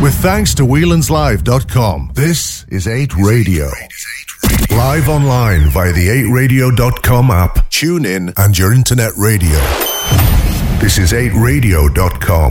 With thanks to Whelan'sLive.com, this is 8 Radio. Live online via the 8radio.com app, tune in, and your internet radio. This is 8radio.com.